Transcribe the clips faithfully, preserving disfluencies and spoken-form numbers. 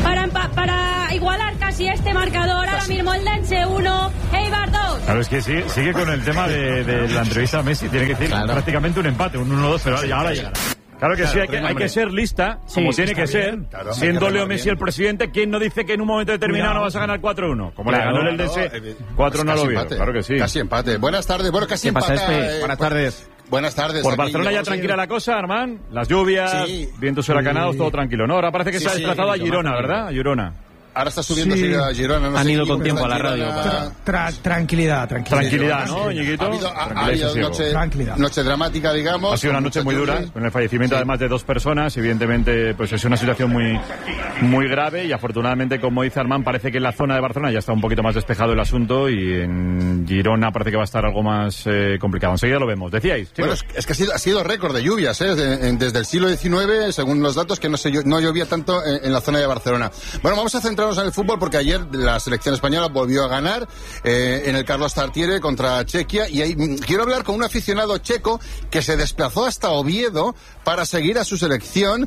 para, para igualar casi este marcador. Ahora mismo el Dense uno, Eibar dos. Claro, es que sigue, sigue con el tema de, de la entrevista a Messi. Tiene que decir claro. prácticamente un empate, un uno dos, pero ahora llegará. Claro que claro, sí, hay que, hay que ser lista, sí, como tiene que ser. Claro, siendo Leo Messi el presidente, ¿quién no dice que en un momento determinado Cuidado. no vas a ganar cuatro uno? Como claro, le ganó el Dense cuatro uno pues lo vio. Claro que sí. Casi empate. Buenas tardes. Bueno, casi empate. Este? Eh, Buenas tardes. Buenas tardes. Por Barcelona ya tranquila la cosa, Armand. Las lluvias, sí. vientos huracanados, sí. todo tranquilo, ¿no? Ahora parece que sí, se ha desplazado sí, a Girona, ¿verdad? A Girona. Ahora está subiendo sí. a Girona. No Han sé ido con tiempo a la radio. Tra, tra, tranquilidad, tranquilidad. Tranquilidad, ¿no, Ñiquito? Ha habido, ha, ha habido noche, noche dramática, digamos. Ha sido una noche muy dura, con el fallecimiento sí. además de dos personas. Evidentemente, pues es una situación muy, muy grave y afortunadamente, como dice Armand, parece que en la zona de Barcelona ya está un poquito más despejado el asunto y en Girona parece que va a estar algo más eh, complicado. Enseguida lo vemos. ¿Decíais? Bueno, es, es que ha sido, ha sido récord de lluvias, ¿eh? De, en, desde el siglo diecinueve, según los datos, que no, se, no llovía tanto en, en la zona de Barcelona. Bueno, vamos a centrarnos en el fútbol porque ayer la selección española volvió a ganar eh, en el Carlos Tartiere contra Chequia y ahí, quiero hablar con un aficionado checo que se desplazó hasta Oviedo para seguir a su selección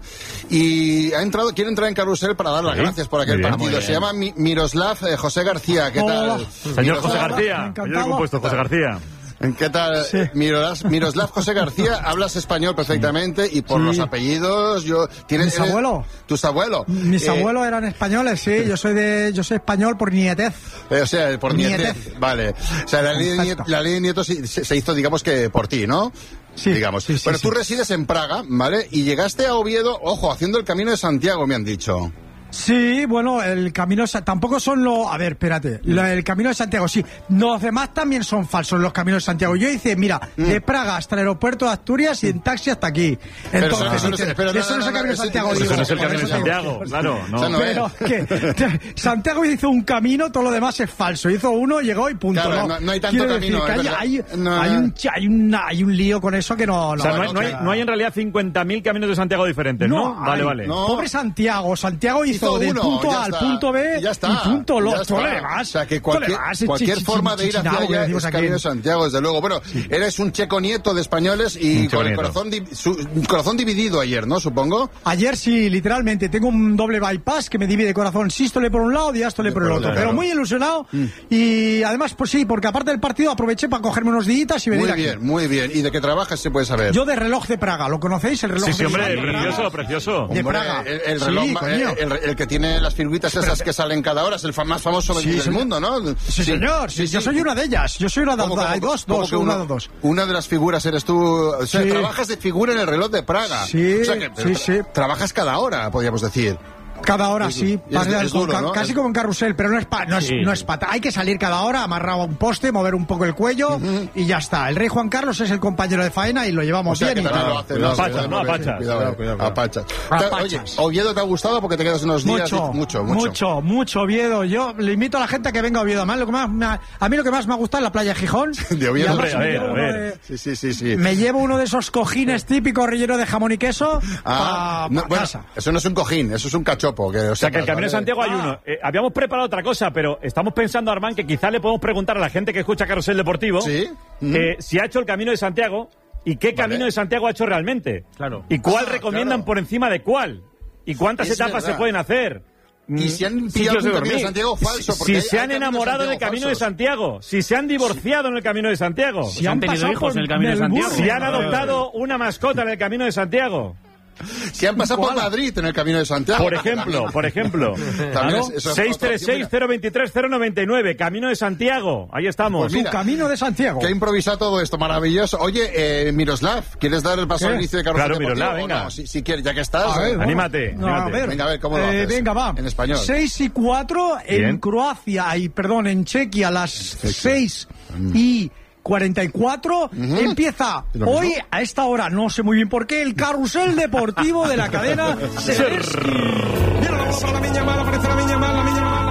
y ha entrado, quiere entrar en carrusel para dar las ¿Sí? gracias por aquel bien, partido. Se llama Mi, Miroslav eh, José García. ¿Qué tal? Hola. Señor José García. Yo he compuesto José García. ¿Qué tal? Sí. Miroslav, Miroslav José García, hablas español perfectamente y por sí. los apellidos, yo ¿tienes mis abuelos? ¿Tus abuelos? Mis eh, abuelos eran españoles, sí, yo soy de yo soy español por nietez. Eh, o sea, por nietez. nietez. Vale. O sea, la ley de nietos, la ley de nietos se, se hizo, digamos que por ti, ¿no? Sí, digamos. Sí, sí, bueno, sí. tú resides en Praga, ¿vale? Y llegaste a Oviedo, ojo, haciendo el Camino de Santiago, me han dicho. Sí, bueno, el camino tampoco son los... A ver, espérate, mm. el camino de Santiago, sí. Los demás también son falsos, los caminos de Santiago. Yo hice, mira, mm. de Praga hasta el aeropuerto de Asturias y en taxi hasta aquí. Entonces, eso no es el camino de Santiago. Eso no es el camino de Santiago, claro. No. No Pero, ¿qué? Santiago hizo un camino, todo lo demás es falso. Hizo uno, llegó y punto. Claro, no, no, no hay tanto Quiero camino, decir que hay, hay, no. hay, un, hay, una, hay un lío con eso que no... no o sea, no, hay, no, hay, no hay en realidad cincuenta mil caminos de Santiago diferentes, ¿no? no vale, hay, vale. No. Pobre Santiago. Santiago hizo, hizo del uno, punto A al punto B ya está, y punto lo otro le vas. O sea, que cualquier, cualquier forma de ir hacia allá es Camino de Santiago, desde luego. Bueno, sí. eres un checo nieto de españoles y con el corazón, di, su, corazón dividido ayer, ¿no? Supongo. Ayer sí, literalmente. Tengo un doble bypass que me divide corazón sístole por un lado y diástole por el otro. Claro. Pero muy ilusionado mm. y además, pues sí, porque aparte del partido aproveché para cogerme unos días y venir Muy aquí. bien, muy bien. ¿Y de qué trabajas se puede saber? Yo de reloj de Praga, ¿lo conocéis? El reloj sí, de sí, hombre, Praga. precioso, precioso. De hombre, Praga. El, el reloj, sí, el, el, el que tiene las figuritas esas que salen cada hora, es el más famoso sí, del señor. mundo, ¿no? Sí, sí señor. Sí, sí, yo soy una de ellas. Yo soy una de las dos. Hay dos, dos, una de dos. Una de las figuras eres tú. O sea, sí. trabajas de figura en el reloj de Praga. Sí, o sea que, sí, sí. Trabajas cada hora, podríamos decir. Cada hora, sí. Es, es duro, ca ¿no? Casi es... como en carrusel, pero no es pa no es, sí. no es pata. Hay que salir cada hora, amarrado a un poste, mover un poco el cuello uh-huh. y ya está. El rey Juan Carlos es el compañero de faena y lo llevamos o sea, bien. Que y lo hace, cuidado, apachas, no apachas. Cuidado, cuidado, apachas. Oye, ¿Oviedo te ha gustado porque te quedas unos días? Mucho, mucho, mucho. Mucho, mucho Oviedo. Yo le invito a la gente a que venga a Oviedo. Además, lo que más me ha, a mí lo que más me ha gustado es la playa de Gijón. De Oviedo. Hombre, a ver, a ver. De, sí, sí, sí, sí. Me llevo uno de esos cojines típicos relleno de jamón y queso ah, pa, no, pa bueno, casa. Eso no es un cojín, eso es un cachopo. Que, o, sea, o sea, que el Camino de Santiago hay ah. uno. Eh, habíamos preparado otra cosa, pero estamos pensando, Armand, que quizá le podemos preguntar a la gente que escucha Carrusel Deportivo ¿Sí? mm. eh, si ha hecho el Camino de Santiago y qué Camino vale. de Santiago ha hecho realmente. Claro. Y cuál ah, recomiendan claro. por encima de cuál. Y cuántas es etapas verdad. se pueden hacer. Y si han pillado un Camino de Santiago falso. Si hay, se han enamorado del Camino de Santiago. Si se han divorciado en el Camino de Santiago. Si han tenido hijos en el Camino de Santiago. Si han adoptado una mascota en el Camino de Santiago. Si han pasado por Madrid en el Camino de Santiago. Por ejemplo, por ejemplo. Claro. seis tres seis, cero dos tres, cero nueve nueve, Camino de Santiago. Ahí estamos. Pues mira, Camino de Santiago. Que ha improvisado todo esto, maravilloso. Oye, eh, Miroslav, ¿quieres dar el paso ¿Qué? al inicio de Carrusel Claro, Deportivo? Miroslav, venga. No? Si, si quieres, ya que estás. A ver, eh, anímate, no, anímate. A ver. Venga, a ver, ¿cómo lo haces? Eh, venga, va. En español. seis y cuatro en Croacia, y perdón, en Chequia, a las seis y cuarenta y cuatro uh-huh. empieza hoy a esta hora, no sé muy bien por qué, el Carrusel Deportivo de la cadena Sereski. Mira la bola para la Miña Mala, aparece la Miña Mala, la Miña Mala.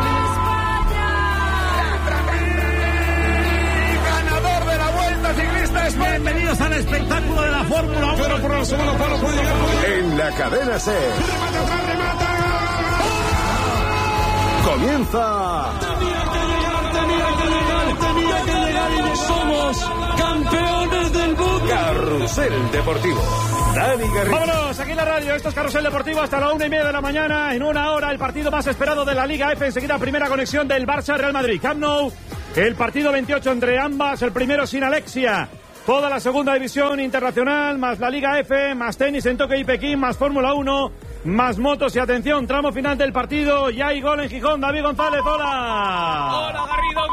Ganador de la Vuelta Ciclista España. Bienvenidos al espectáculo de la Fórmula uno. Pero por el segundo palo puede llegar, puede llegar. En la cadena C. Remata atrás, remata. Comienza. Tenía que llegar, tenía que llegar. tenía que llegar y somos campeones del mundo. Carrusel Deportivo. Dani Garrido. Vámonos, aquí en la radio, esto es Carrusel Deportivo hasta la una y media de la mañana. En una hora, el partido más esperado de la Liga F. Enseguida, primera conexión del Barça-Real Madrid. Camp Nou, el partido veintiocho entre ambas, el primero sin Alexia. Toda la segunda división internacional, más la Liga F, más tenis en Tokio y Pekín, más Fórmula uno, más motos y atención, tramo final del partido. Ya hay gol en Gijón, David González, hola. Hola Garrido,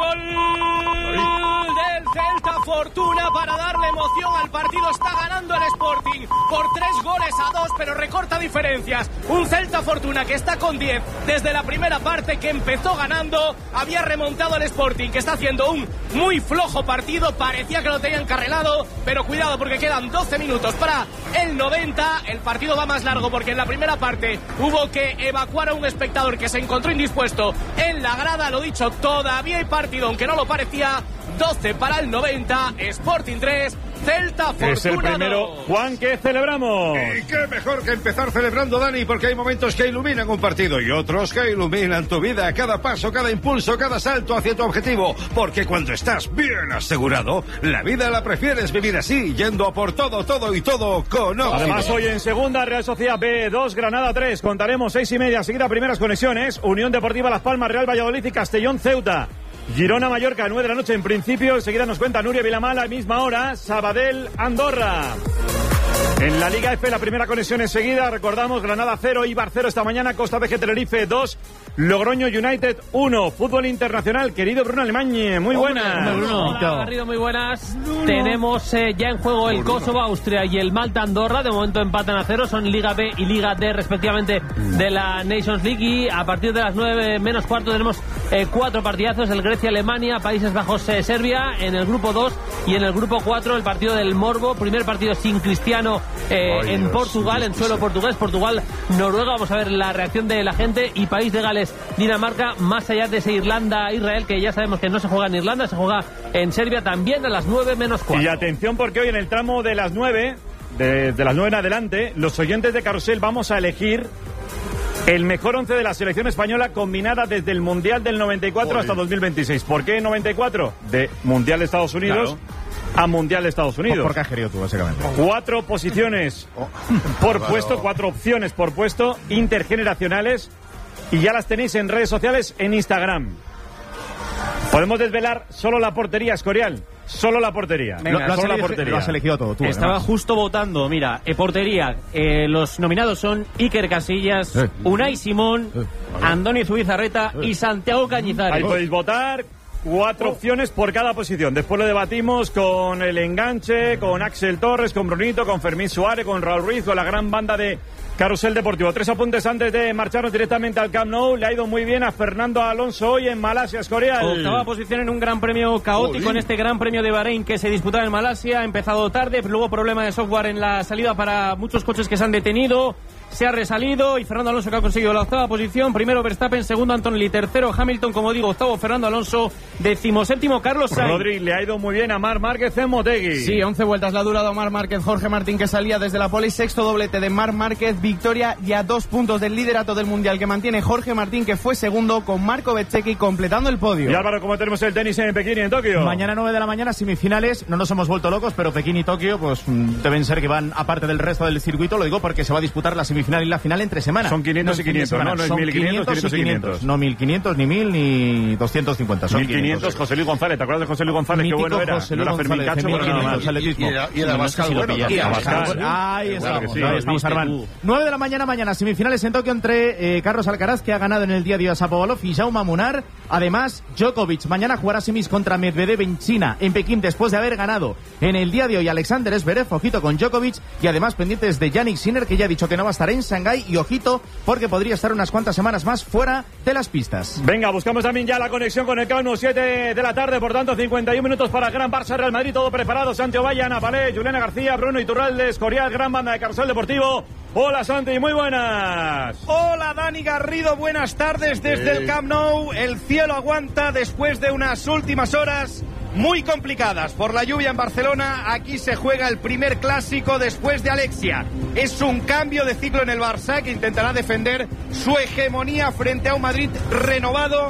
gol del Celta, Fortuna para darle emoción al partido. Está ganando el Sporting por tres goles a dos, pero recorta diferencias. Un Celta Fortuna que está con diez desde la primera parte, que empezó ganando, había remontado el Sporting, que está haciendo un muy flojo partido, parecía que lo tenían carrelado, pero cuidado porque quedan doce minutos para el noventa. El partido va más largo porque en la primera parte hubo que evacuar a un espectador que se encontró indispuesto en la grada. Lo dicho, todavía hay partido, aunque no lo parecía. doce para el noventa, Sporting tres, Celta Fortuna Es el primero, dos. Juan, que celebramos. Y qué mejor que empezar celebrando, Dani, porque hay momentos que iluminan un partido y otros que iluminan tu vida. Cada paso, cada impulso, cada salto hacia tu objetivo. Porque cuando estás bien asegurado, la vida la prefieres vivir así, yendo a por todo, todo y todo con Óxido. Además, hoy en segunda, Real Sociedad B dos, Granada tres. Contaremos seis y media, seguida primeras conexiones. Unión Deportiva Las Palmas, Real Valladolid y Castellón Ceuta. Girona Mallorca, nueve de la noche en principio. Enseguida nos cuenta Nuria Vilamala, a la misma hora, Sabadell Andorra. En la Liga F, la primera conexión enseguida. Recordamos, Granada cero, Eibar cero esta mañana, Costa B G Tenerife dos, Logroño United uno. Fútbol internacional, querido Bruno Alemán, muy buenas. Hola, Garrido, muy buenas. Tenemos eh, ya en juego el Kosovo, Austria y el Malta Andorra. De momento empatan a cero, son Liga B y Liga D respectivamente de la Nations League. Y a partir de las nueve menos cuarto tenemos eh, cuatro partidazos: el Grecia-Alemania, Países Bajos-Serbia en el grupo dos, y en el grupo cuatro el partido del Morbo. Primer partido sin Cristiano eh, Ay, en Dios, Portugal, Dios, en suelo portugués. Portugal-Noruega, vamos a ver la reacción de la gente. Y País de Gales, Dinamarca, más allá de ese Irlanda-Israel, que ya sabemos que no se juega en Irlanda, se juega en Serbia también a las nueve menos cuatro. Y atención, porque hoy en el tramo de las nueve, de, de las nueve en adelante, los oyentes de Carrusel vamos a elegir el mejor once de la selección española combinada desde el Mundial del noventa y cuatro Oye. hasta dos mil veintiséis. ¿Por qué noventa y cuatro? De Mundial de Estados Unidos claro. a Mundial de Estados Unidos. ¿Por qué has querido tú, básicamente? Cuatro posiciones por puesto, cuatro opciones por puesto, intergeneracionales, y ya las tenéis en redes sociales, en Instagram. Podemos desvelar solo la portería, Escorial. Solo la portería. Venga, lo, solo la portería. Lo has elegido todo tú. Estaba además. justo votando. Mira, eh, portería. Eh, los nominados son Iker Casillas, eh. Unai Simón, eh. Andoni Zubizarreta eh. y Santiago Cañizares. Ahí podéis votar. Cuatro opciones por cada posición. Después lo debatimos con el enganche, con Axel Torres, con Brunito, con Fermín Suárez, con Raúl Ruiz, con la gran banda de Carrusel Deportivo. Tres apuntes antes de marcharnos directamente al Camp Nou. Le ha ido muy bien a Fernando Alonso hoy en Malasia, Escorial. Octava posición en un gran premio caótico, en este gran premio de Bahrein que se disputaba en Malasia. Ha empezado tarde, luego problema de software en la salida para muchos coches que se han detenido. Se ha resalido y Fernando Alonso, que ha conseguido la octava posición. Primero Verstappen, segundo Antonelli, tercero Hamilton, como digo, octavo Fernando Alonso, decimoséptimo Carlos Sainz. Rodri, le ha ido muy bien a Marc Márquez en Motegi. Sí, once vueltas la ha durado Marc Márquez. Jorge Martín, que salía desde la pole, sexto doblete de Marc Márquez, victoria y a dos puntos del liderato del Mundial que mantiene Jorge Martín, que fue segundo, con Marco Bezzecchi completando el podio. Y Álvaro, ¿cómo tenemos el tenis en Pekín y en Tokio? Mañana nueve de la mañana, semifinales. No nos hemos vuelto locos, pero Pekín y Tokio pues deben ser que van aparte del resto del circuito. Lo digo porque se va a disputar la semifinal y la final entre semana. Son quinientos no y quinientos, ¿no? No es mil quinientos, quinientos y quinientos. No mil quinientos, ni mil, ni doscientos cincuenta. Son mil quinientos, José Luis González. ¿Te acuerdas de José Luis González? Mítico, qué bueno era. José Luis no era Fermín Cacho, pero nada más. Y el Abascal, bueno. Y el Abascal. Ahí estamos, ahí estamos, Armán. nueve de la mañana, mañana, semifinales en Tokio entre eh, Carlos Alcaraz, que ha ganado en el día de hoy a Shapovalov, y Jaume Munar. Además, Djokovic mañana jugará semis contra Medvedev en China, en Pekín, después de haber ganado en el día de hoy Alexander Zverev. Ojito con Djokovic, y además pendientes de Yannick Sinner, que ya ha dicho que no va a estar en Shanghái, y ojito porque podría estar unas cuantas semanas más fuera de las pistas. Venga, buscamos también ya la conexión con el Camp Nou, siete de la tarde, por tanto cincuenta y un minutos para Gran Barça Real Madrid, todo preparado. Santiago Valle, Ana Palé, Juliana García, Bruno Iturralde, Escorial, gran banda de Carrusel Deportivo. Hola Santi, muy buenas. Hola Dani Garrido, buenas tardes desde sí. el Camp Nou. El cielo aguanta después de unas últimas horas muy complicadas por la lluvia en Barcelona. Aquí se juega el primer clásico después de Alexia. Es un cambio de ciclo en el Barça, que intentará defender su hegemonía frente a un Madrid renovado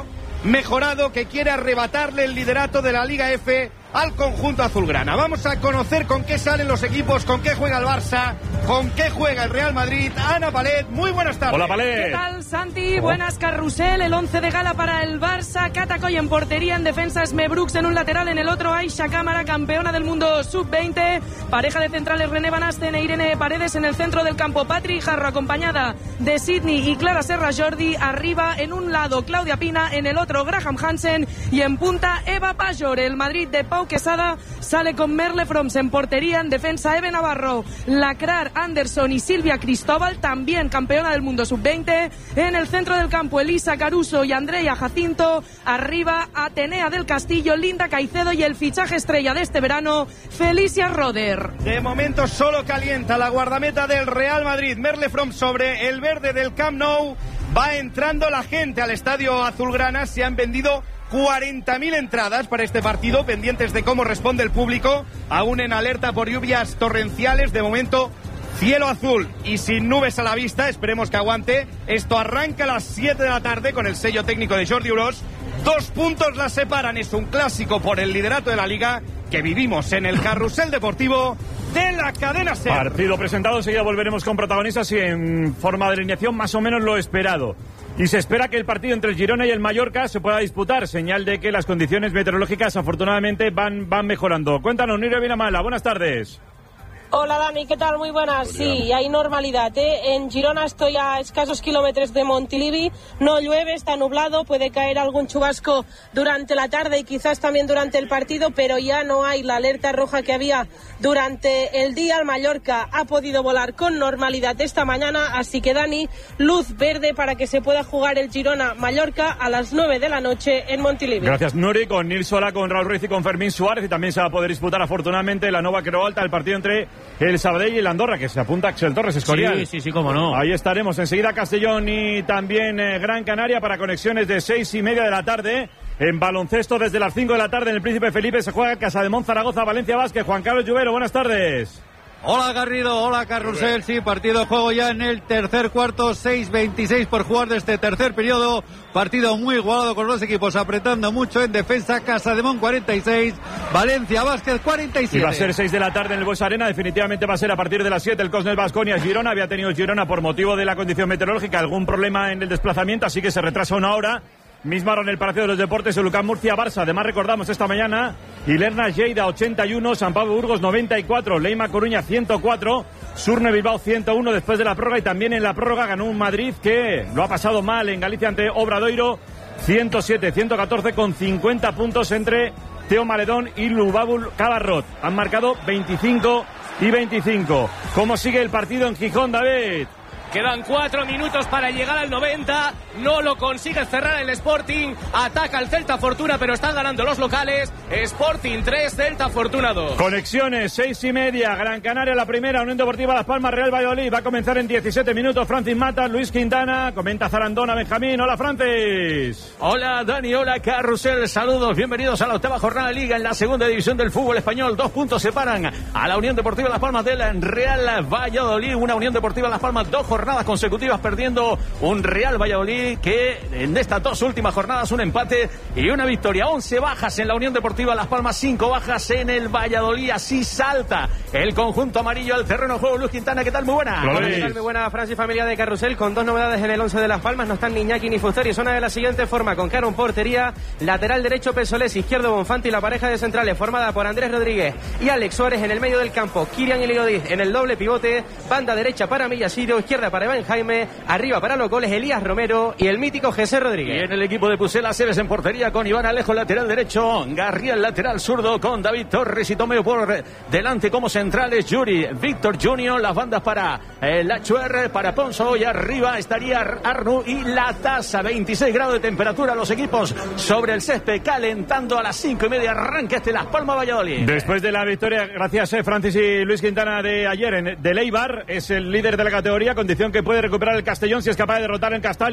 mejorado que quiere arrebatarle el liderato de la Liga F al conjunto azulgrana. Vamos a conocer con qué salen los equipos, con qué juega el Barça, con qué juega el Real Madrid. Ana Palet, muy buenas tardes. Hola, Palet. ¿Qué tal, Santi? Buenas, Carrusel. El once de gala para el Barça. Catacoy en portería, en defensa Esme Brooks, en un lateral, en el otro Aisha Cámara, campeona del mundo sub veinte. Pareja de centrales René Van Asten e Irene Paredes. En el centro del campo Patri Jarro, acompañada de Sidney y Clara Serra Jordi. Arriba, en un lado Claudia Pina, en el otro Graham Hansen y en punta Eva Pajor. El Madrid de Pau Quesada sale con Merle Froms en portería, en defensa Eve Navarro, Lacrar Anderson y Silvia Cristóbal, también campeona del mundo sub veinte. En el centro del campo Elisa Caruso y Andrea Jacinto. Arriba Atenea del Castillo, Linda Caicedo y el fichaje estrella de este verano, Felicia Roder. De momento solo calienta la guardameta del Real Madrid, Merle Froms, sobre el verde del Camp Nou. Va entrando la gente al estadio azulgrana. Se han vendido cuarenta mil entradas para este partido, pendientes de cómo responde el público, aún en alerta por lluvias torrenciales. De momento, cielo azul y sin nubes a la vista. Esperemos que aguante. Esto arranca a las siete de la tarde con el sello técnico de Jordi Uros. Dos puntos las separan. Es un clásico por el liderato de la Liga que vivimos en el Carrusel Deportivo de la cadena SER. Partido presentado, enseguida volveremos con protagonistas y en forma de alineación más o menos lo esperado. Y se espera que el partido entre el Girona y el Mallorca se pueda disputar, señal de que las condiciones meteorológicas afortunadamente van, van mejorando. Cuéntanos, Nuria Vinamala, buenas tardes. Hola Dani, ¿qué tal? Muy buenas. Sí, hay normalidad, ¿eh? En Girona estoy a escasos kilómetros de Montilivi, no llueve, está nublado, puede caer algún chubasco durante la tarde y quizás también durante el partido, pero ya no hay la alerta roja que había durante el día. El Mallorca ha podido volar con normalidad esta mañana, así que Dani, luz verde para que se pueda jugar el Girona-Mallorca a las nueve de la noche en Montilivi. Gracias, Nuri, con Nil Sola, con Raúl Ruiz y con Fermín Suárez, y también se va a poder disputar afortunadamente la Nova Creu Alta, el partido entre el Sabadell y el Andorra, que se apunta Axel Torres, Escorial. Sí, sí, sí, cómo no. Ahí estaremos. Enseguida Castellón y también eh, Gran Canaria para conexiones de seis y media de la tarde. En baloncesto desde las cinco de la tarde en el Príncipe Felipe se juega Casademont, Zaragoza, Valencia Vázquez. Juan Carlos Lluvero, buenas tardes. Hola Garrido, hola Carrusel, sí, partido de juego ya en el tercer cuarto, seis veintiséis por jugar de este tercer periodo, partido muy igualado con los equipos apretando mucho en defensa. Casademont cuarenta y seis, Valencia Vázquez cuarenta y siete. Y va a ser seis de la tarde en el Buesa Arena, definitivamente va a ser a partir de las siete el Cosnel Baskonia Girona. Había tenido Girona por motivo de la condición meteorológica algún problema en el desplazamiento, así que se retrasa una hora. Misma hora en el Palacio de los Deportes, el Lucán Murcia Barça. Además recordamos esta mañana Ilerna Lleida ochenta y uno, San Pablo Burgos noventa y cuatro, Leima Coruña ciento cuatro, Surne Bilbao ciento uno después de la prórroga, y también en la prórroga ganó un Madrid que lo ha pasado mal en Galicia ante Obradoiro ciento siete ciento catorce con cincuenta puntos entre Teo Maledón y Lubabul Cabarrot. Han marcado veinticinco y veinticinco. ¿Cómo sigue el partido en Gijón, David? Quedan cuatro minutos para llegar al noventa. No lo consigue cerrar el Sporting. Ataca el Celta Fortuna, pero están ganando los locales. Sporting tres, Celta Fortuna dos. Conexiones, seis y media. Gran Canaria la primera. Unión Deportiva Las Palmas, Real Valladolid. Va a comenzar en diecisiete minutos. Francis Mata, Luis Quintana. Comenta Zarandona, Benjamín. Hola, Francis. Hola, Dani. Hola, Carrusel. Saludos. Bienvenidos a la octava jornada de Liga en la segunda división del fútbol español. Dos puntos separan a la Unión Deportiva Las Palmas del Real Valladolid. Una Unión Deportiva Las Palmas, dos jornadas consecutivas perdiendo, un Real Valladolid que en estas dos últimas jornadas un empate y una victoria. once bajas en la Unión Deportiva Las Palmas, cinco bajas en el Valladolid. Así salta el conjunto amarillo al terreno de juego. Luis Quintana, ¿qué tal? Muy buena. Hola, ¿qué tal? Muy buena, Francis, familia de Carrusel, con dos novedades en el once de Las Palmas. No están ni Iñaki ni Fusteri. Suena de la siguiente forma: con Caro en portería, lateral derecho Pesolés, izquierdo Bonfanti, y la pareja de centrales formada por Andrés Rodríguez y Alex Suárez en el medio del campo. Kirian Iliodiz en el doble pivote, banda derecha para Millasido, izquierda para Iván Jaime, arriba para los goles Elías Romero y el mítico José Rodríguez. Y en el equipo de Pusela, Seves en portería con Iván Alejo, lateral derecho, Garrial lateral zurdo con David Torres y Tomeo por delante como centrales, Yuri, Víctor Junior, las bandas para eh, Lachuer, para Ponzo, y arriba estaría Arnu y la Taza. veintiséis grados de temperatura, los equipos sobre el césped calentando. A las cinco y media arranca este Las Palmas Valladolid. Después de la victoria, gracias eh, Francis y Luis Quintana, de ayer en, de Eibar, es el líder de la categoría, condición que puede recuperar el Castellón si es capaz de derrotar en Castalia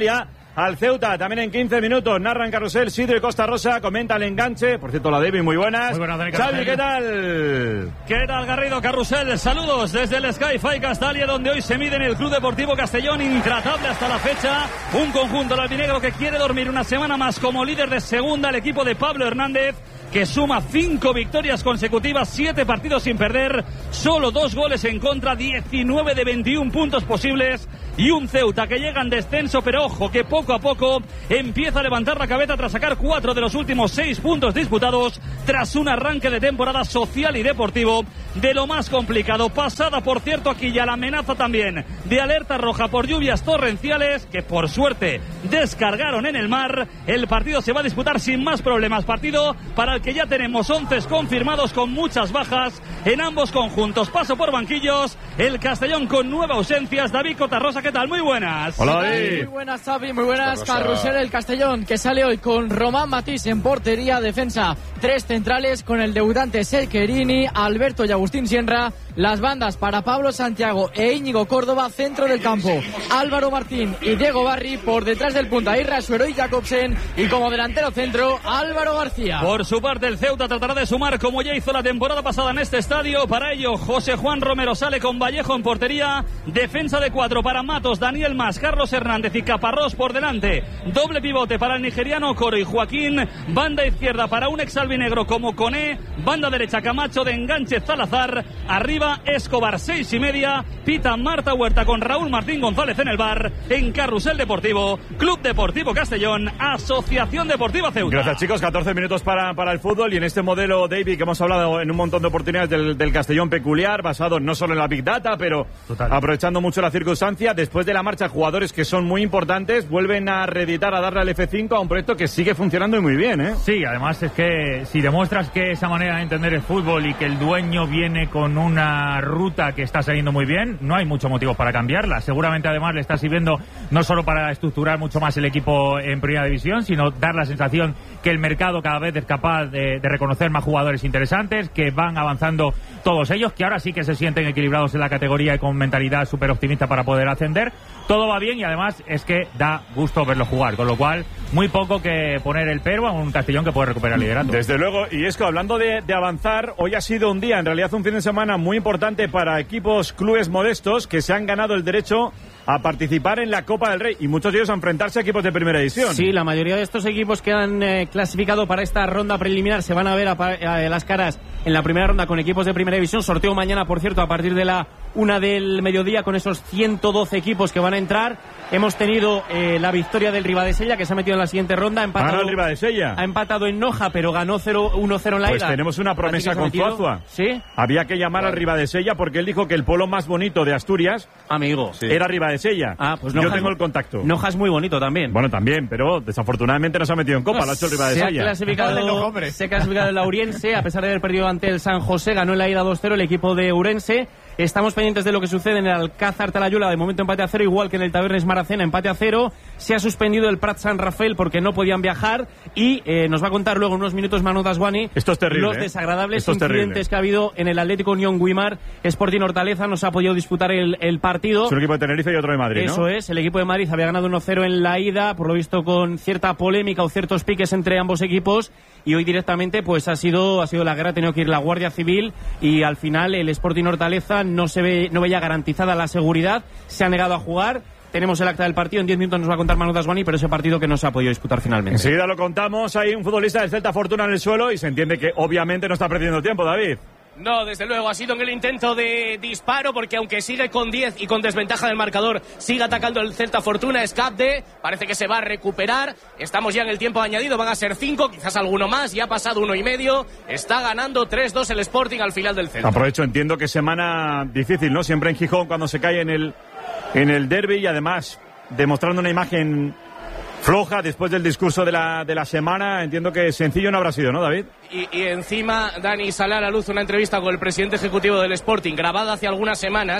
al Ceuta, también en quince minutos. Narran Carrusel, Sidro y Costa Rosa, comenta el enganche. Por cierto, la David, muy buenas. Muy buenas, Dani. Xavi, ¿qué tal? ¿Qué tal, Garrido? Carrusel, saludos desde el Sky-Fi Castalia, donde hoy se mide en el Club Deportivo Castellón, intratable hasta la fecha. Un conjunto del albinegro que quiere dormir una semana más como líder de segunda, el equipo de Pablo Hernández, que suma cinco victorias consecutivas, siete partidos sin perder, solo dos goles en contra, diecinueve de veintiún puntos posibles, y un Ceuta que llega en descenso, pero ojo, que poco a poco empieza a levantar la cabeza tras sacar cuatro de los últimos seis puntos disputados, tras un arranque de temporada social y deportivo de lo más complicado. Pasada, por cierto, aquí ya la amenaza también de alerta roja por lluvias torrenciales, que por suerte descargaron en el mar. El partido se va a disputar sin más problemas, partido para el que ya tenemos once confirmados con muchas bajas en ambos conjuntos. Paso por banquillos, el Castellón con nueve ausencias. David Cotarrosa, ¿qué tal? Muy buenas. Hola, David. Muy buenas, Xavi, muy buenas. Carrusel, el Castellón, que sale hoy con Román Matís en portería, defensa, tres centrales con el debutante Sequerini, Alberto y Agustín Sierra. Las bandas para Pablo Santiago e Íñigo Córdoba, centro del campo, Álvaro Martín y Diego Barri, por detrás del punta Irra Suero y Jacobsen, y como delantero centro, Álvaro García. Por su parte, el Ceuta tratará de sumar como ya hizo la temporada pasada en este estadio. Para ello, José Juan Romero sale con Vallejo en portería, defensa de cuatro para Matos, Daniel Mas, Carlos Hernández y Caparrós por delante, doble pivote para el nigeriano Coro y Joaquín, banda izquierda para un exalbinegro como Coné, banda derecha Camacho, de enganche Salazar, arriba Escobar, seis y media, pita Marta Huerta con Raúl Martín González en el bar. En Carrusel Deportivo, Club Deportivo Castellón, Asociación Deportiva Ceuta. Gracias, chicos, catorce minutos para, para el fútbol, y en este modelo, David, que hemos hablado en un montón de oportunidades del, del Castellón peculiar, basado no solo en la Big Data, pero Total. aprovechando mucho la circunstancia. Después de la marcha, jugadores que son muy importantes vuelven a reeditar, a darle al F cinco a un proyecto que sigue funcionando y muy bien, ¿eh? Sí, además es que si demuestras que esa manera de entender el fútbol y que el dueño viene con una ruta que está saliendo muy bien, no hay mucho motivo para cambiarla. Seguramente además le está sirviendo no solo para estructurar mucho más el equipo en primera división, sino dar la sensación que el mercado cada vez es capaz de, de reconocer más jugadores interesantes, que van avanzando todos ellos, que ahora sí que se sienten equilibrados en la categoría y con mentalidad súper optimista para poder ascender. Todo va bien y además es que da gusto verlo jugar, con lo cual muy poco que poner el pero a un Castellón que puede recuperar el liderato. Desde luego, y es que hablando de, de avanzar, hoy ha sido un día, en realidad un fin de semana muy importante para equipos, clubes modestos que se han ganado el derecho a participar en la Copa del Rey, y muchos de ellos a enfrentarse a equipos de primera división. Sí, la mayoría de estos equipos que han eh, clasificado para esta ronda preliminar se van a ver a, a, a las caras en la primera ronda con equipos de primera división. Sorteo mañana, por cierto, a partir de la una del mediodía, con esos ciento doce equipos que van a entrar. Hemos tenido eh, la victoria del Ribadesella, que se ha metido en la siguiente ronda. Ha empatado, ¿Ganó el Ribadesella? Ha empatado en Noja, pero ganó uno cero en la ida. Pues tenemos una promesa con Zuazua. ¿Sí? Había que llamar al Ribadesella porque él dijo que el polo más bonito de Asturias, amigo, sí, era Ribadesella. Ah, pues Yo Noja tengo el contacto. Noja es muy bonito también. Bueno, también, pero desafortunadamente no se ha metido en Copa, pues lo ha hecho el Ribadesella. Se ha clasificado, se ha clasificado el Lauriense, a pesar de haber perdido ante el San José, ganó en la ida dos cero el equipo de Ourense. Estamos pendientes de lo que sucede en el Alcázar Talayuela, de momento empate a cero, igual que en el Tabernes Maracena, empate a cero. Se ha suspendido el Prat San Rafael porque no podían viajar, y eh, nos va a contar luego en unos minutos Manu Dasguani Esto es terrible, los desagradables Esto es incidentes terrible. que ha habido en el Atlético Unión Guimar. Sporting Hortaleza no se ha podido disputar el, el partido. Es un equipo de Tenerife y otro de Madrid, ¿no? Eso es, el equipo de Madrid había ganado uno cero en la ida, por lo visto con cierta polémica o ciertos piques entre ambos equipos, y hoy directamente pues ha sido ha sido la guerra, ha tenido que ir la Guardia Civil, y al final el Sporting Hortaleza no se ve no veía garantizada la seguridad, se ha negado a jugar. Tenemos el acta del partido, en diez minutos nos va a contar Manu Dasguani, pero ese partido que no se ha podido disputar finalmente. Enseguida lo contamos. Hay un futbolista del Celta Fortuna en el suelo y se entiende que obviamente no está perdiendo tiempo, David. No, desde luego, ha sido en el intento de disparo, porque aunque sigue con diez y con desventaja del marcador, sigue atacando el Celta Fortuna. Escape, parece que se va a recuperar. Estamos ya en el tiempo añadido, van a ser cinco, quizás alguno más, ya ha pasado uno y medio. Está ganando tres dos el Sporting al final del Celta. Aprovecho, entiendo que semana difícil, ¿no? Siempre en Gijón cuando se cae en el, en el derbi, y además demostrando una imagen floja después del discurso de la, de la semana. Entiendo que sencillo no habrá sido, ¿no, David? Y, y encima Dani sale a la luz una entrevista con el presidente ejecutivo del Sporting, grabada hace algunas semanas,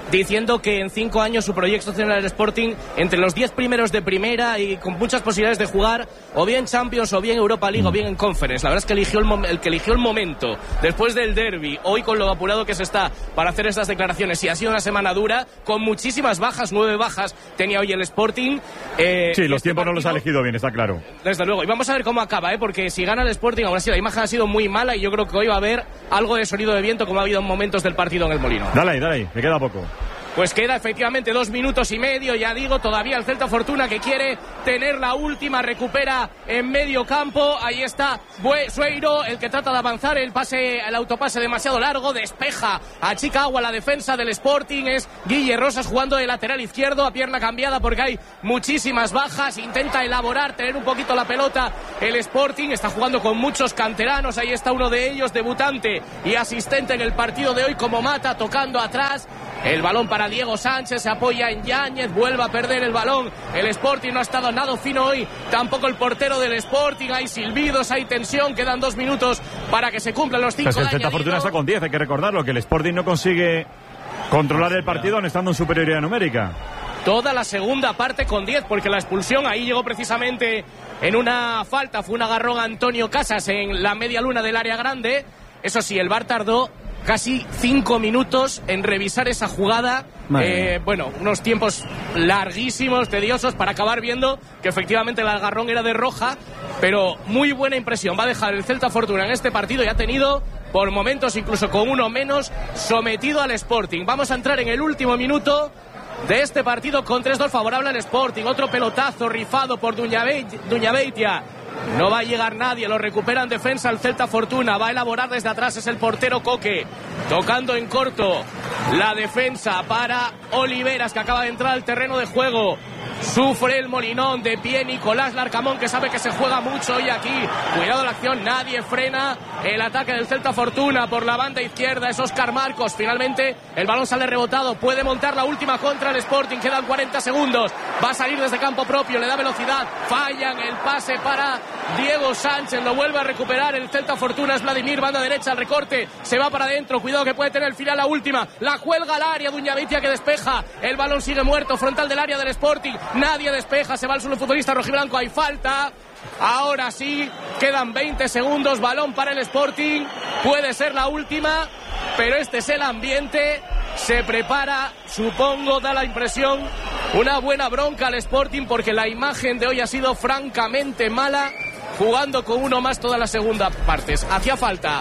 diciendo que en cinco años su proyección en el Sporting, entre los diez primeros de primera y con muchas posibilidades de jugar o bien Champions, o bien Europa League, o bien en Conference. La verdad es que eligió el, el que eligió el momento, después del derbi, hoy con lo apurado que se está para hacer estas declaraciones, y ha sido una semana dura, con muchísimas bajas, nueve bajas tenía hoy el Sporting. Eh, sí, los este tiempos partido, no los ha elegido bien, está claro. Desde luego, y vamos a ver cómo acaba, ¿eh? Porque si gana el Sporting, aún así la imagen ha sido muy mala, y yo creo que hoy va a haber algo de sonido de viento, como ha habido en momentos del partido en el Molino. Dale ahí, dale ahí, me queda poco. Pues queda efectivamente dos minutos y medio, ya digo, todavía el Celta Fortuna, que quiere tener la última, recupera en medio campo, ahí está Sueiro, el que trata de avanzar, el pase, el autopase demasiado largo, despeja a chica agua la defensa del Sporting, es Guille Rosas jugando de lateral izquierdo, a pierna cambiada porque hay muchísimas bajas, intenta elaborar, tener un poquito la pelota el Sporting, está jugando con muchos canteranos, ahí está uno de ellos, debutante y asistente en el partido de hoy como Mata, tocando atrás, el balón para Diego Sánchez, se apoya en Yáñez, vuelve a perder el balón el Sporting, no ha estado nada fino hoy tampoco el portero del Sporting, hay silbidos, hay tensión, quedan dos minutos para que se cumplan los cinco. Pues el Celta Fortuna está con diez, hay que recordarlo, que el Sporting no consigue controlar el partido no estando en superioridad numérica. Toda la segunda parte con diez, porque la expulsión ahí llegó precisamente en una falta, fue un agarrón a Antonio Casas en la media luna del área grande, eso sí, el V A R tardó casi cinco minutos en revisar esa jugada. Eh, bueno, unos tiempos larguísimos, tediosos, para acabar viendo que efectivamente el agarrón era de roja, pero muy buena impresión va a dejar el Celta Fortuna en este partido, y ha tenido por momentos, incluso con uno menos, sometido al Sporting. Vamos a entrar en el último minuto de este partido con tres dos favorable al Sporting. Otro pelotazo rifado por Duñabeitia. No va a llegar nadie, lo recupera en defensa el Celta Fortuna, va a elaborar desde atrás, es el portero Coque, tocando en corto la defensa para Oliveras, que acaba de entrar al terreno de juego. Sufre el Molinón, de pie Nicolás Larcamón, que sabe que se juega mucho hoy aquí. Cuidado la acción, nadie frena el ataque del Celta Fortuna por la banda izquierda, es Óscar Marcos. Finalmente el balón sale rebotado, puede montar la última contra el Sporting, quedan cuarenta segundos, va a salir desde campo propio, le da velocidad, fallan el pase para Diego Sánchez, lo vuelve a recuperar el Celta Fortuna, es Vladimir, banda derecha, el recorte, se va para adentro, cuidado que puede tener el final la última, la cuelga al área, Duñabeitia que despeja, el balón sigue muerto, frontal del área del Sporting, nadie despeja, se va al suelo futbolista rojiblanco, hay falta. Ahora sí, quedan veinte segundos, balón para el Sporting, puede ser la última, pero este es el ambiente, se prepara, supongo, da la impresión, una buena bronca al Sporting, porque la imagen de hoy ha sido francamente mala, jugando con uno más toda la segunda partes. Hacía falta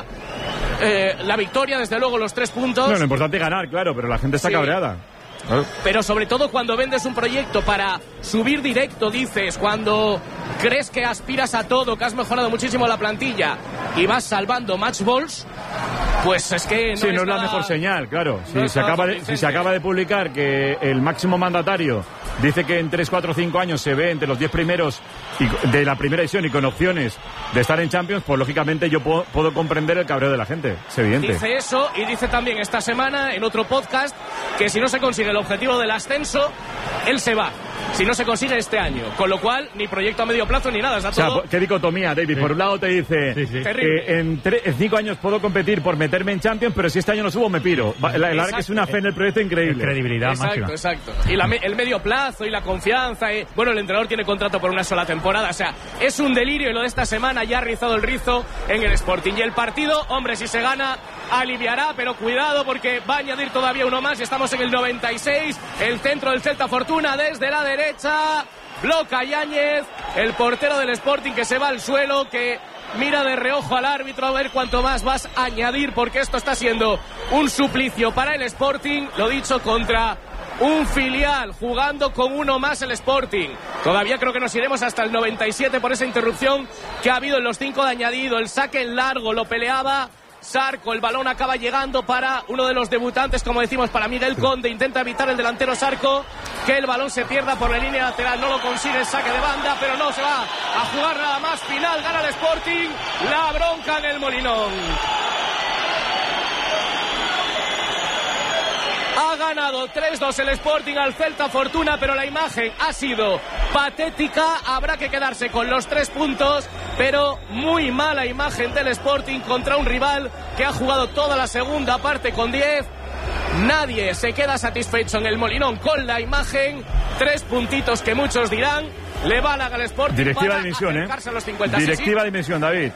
eh, la victoria, desde luego los tres puntos. No, lo importante es ganar, claro, pero la gente está sí. cabreada. Pero sobre todo cuando vendes un proyecto para subir directo, dices, cuando crees que aspiras a todo, que has mejorado muchísimo la plantilla y vas salvando match balls, pues es que no sí, es no es nada... la mejor señal, claro. No si, se acaba de, si se acaba de publicar que el máximo mandatario dice que en tres, cuatro, cinco años se ve entre los diez primeros y, de la primera edición y con opciones de estar en Champions, pues lógicamente yo puedo, puedo comprender el cabreo de la gente, es evidente. Dice eso, y dice también esta semana en otro podcast que si no se consigue el objetivo del ascenso, él se va. Si no se consigue este año, con lo cual ni proyecto a medio plazo ni nada, está todo... O sea, qué dicotomía, David. Sí. Por un lado te dice sí, sí. que en, tre- en cinco años puedo competir por meterme en Champions, pero si este año no subo me piro. La, la verdad que es una fe en el proyecto increíble. Credibilidad exacto, máxima. Exacto, y la, el medio plazo y la confianza. Y, bueno, el entrenador tiene contrato por una sola temporada, o sea, es un delirio, y lo de esta semana ya ha rizado el rizo en el Sporting. Y el partido, hombre, si se gana, aliviará, pero cuidado porque va a añadir todavía uno más. Estamos en el noventa y seis, el centro del Celta Fortuna desde la derecha. Bloca Yáñez, el portero del Sporting, que se va al suelo, que mira de reojo al árbitro a ver cuánto más vas a añadir, porque esto está siendo un suplicio para el Sporting, lo dicho, contra un filial, jugando con uno más el Sporting. Todavía creo que nos iremos hasta el noventa y siete por esa interrupción que ha habido en los cinco de añadido. El saque en largo lo peleaba Sarco, el balón acaba llegando para uno de los debutantes, como decimos, para Miguel Conde. Intenta evitar el delantero Sarco que el balón se pierda por la línea lateral, no lo consigue, el saque de banda, pero no se va a jugar nada más. Final, gana el Sporting, la bronca en el Molinón. Ha ganado tres dos el Sporting al Celta Fortuna, pero la imagen ha sido patética. Habrá que quedarse con los tres puntos, pero muy mala imagen del Sporting contra un rival que ha jugado toda la segunda parte con diez. Nadie se queda satisfecho en el Molinón con la imagen. Tres puntitos que muchos dirán. Le va la al Sporting. Directiva de dimisión, ¿eh? A los cincuenta. Directiva sí, de dimisión, David.